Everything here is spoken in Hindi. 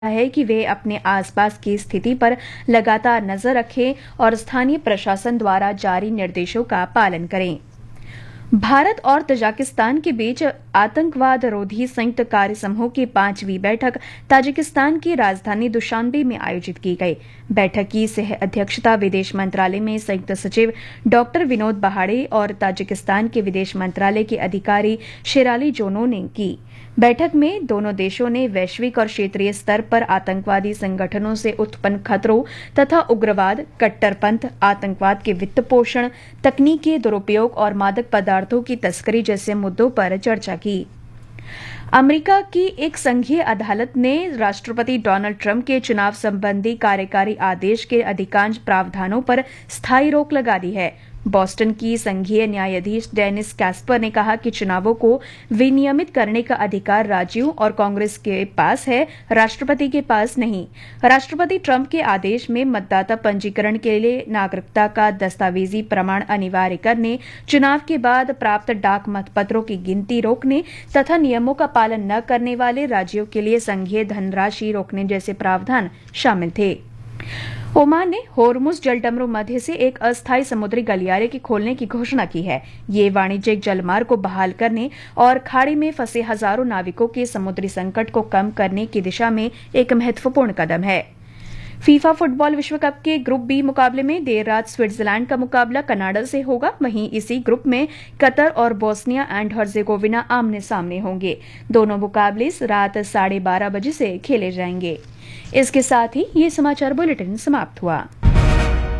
है कि वे अपने आसपास की स्थिति पर लगातार नजर रखें और स्थानीय प्रशासन द्वारा जारी निर्देशों का पालन करें। भारत और तजाकिस्तान के बीच आतंकवाद रोधी संयुक्त कार्य समूह की 5वीं बैठक ताजिकिस्तान की राजधानी दुशान्बे में आयोजित की गई। बैठक की सह अध्यक्षता विदेश मंत्रालय में संयुक्त सचिव डॉक्टर विनोद बहाड़े और ताजिकिस्तान के विदेश मंत्रालय के अधिकारी शेराली जोनो ने की। बैठक में दोनों देशों ने वैश्विक और क्षेत्रीय स्तर पर आतंकवादी संगठनों से उत्पन्न खतरों तथा उग्रवाद, कट्टरपंथ, आतंकवाद के वित्त पोषण, तकनीकी दुरुपयोग और मादक पदार्थों की तस्करी जैसे मुद्दों पर चर्चा की। अमेरिका की एक संघीय अदालत ने राष्ट्रपति डोनाल्ड ट्रंप के चुनाव संबंधी कार्यकारी आदेश के अधिकांश प्रावधानों पर स्थायी रोक लगा दी है। बॉस्टन की संघीय न्यायाधीश डेनिस कैस्पर ने कहा कि चुनावों को विनियमित करने का अधिकार राज्यों और कांग्रेस के पास है, राष्ट्रपति के पास नहीं। राष्ट्रपति ट्रंप के आदेश में मतदाता पंजीकरण के लिए नागरिकता का दस्तावेजी प्रमाण अनिवार्य करने, चुनाव के बाद प्राप्त डाक मतपत्रों की गिनती रोकने तथा नियमों का पालन न करने वाले राज्यों के लिए संघीय धनराशि रोकने जैसे प्रावधान शामिल थे। ओमान ने होर्मुज जलडमरू मध्य से एक अस्थायी समुद्री गलियारे के खोलने की घोषणा की है। ये वाणिज्यिक जलमार्ग को बहाल करने और खाड़ी में फंसे हजारों नाविकों के समुद्री संकट को कम करने की दिशा में एक महत्वपूर्ण कदम है। फीफा फुटबॉल विश्व कप के ग्रुप बी मुकाबले में देर रात स्विट्जरलैंड का मुकाबला कनाडा से होगा। वहीं इसी ग्रुप में कतर और बोस्निया एंड हर्जेगोविना आमने सामने होंगे। दोनों मुकाबले रात 12:30 बजे से खेले जाएंगे। इसके साथ ही ये समाचार बुलेटिन समाप्त हुआ।